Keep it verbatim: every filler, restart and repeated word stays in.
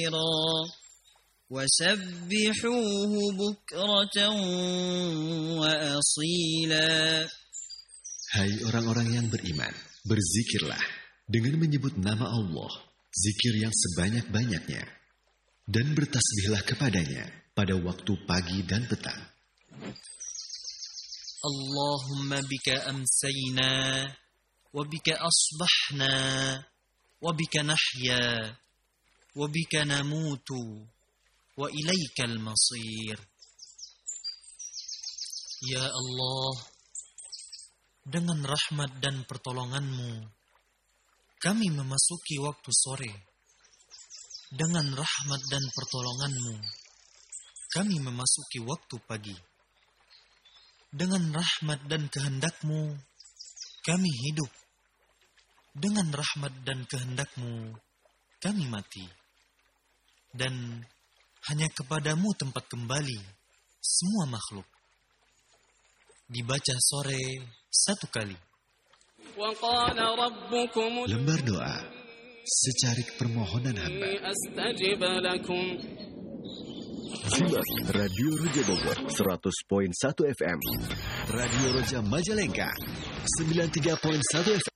كثيرا وسبحوه بكرة وأصيلا. Hai orang-orang yang beriman, berzikirlah dengan menyebut nama Allah, zikir yang sebanyak-banyaknya, dan bertasbihlah kepadanya pada waktu pagi dan petang. Allahumma bika amsayna wa bika asbahna wa bika nahya wa bika namutu wa ilaikal masir. Ya Allah, dengan rahmat dan pertolongan-Mu kami memasuki waktu sore. Dengan rahmat dan pertolongan-Mu kami memasuki waktu pagi. Dengan rahmat dan kehendak-Mu kami hidup. Dengan rahmat dan kehendak-Mu kami mati. Dan hanya kepadamu tempat kembali semua makhluk. Dibaca sore satu kali. Lembar doa, secarik permohonan hamba. Simak Radio Roja Bogor seratus koma satu F M, Radio Roja Majalengka sembilan puluh tiga koma satu F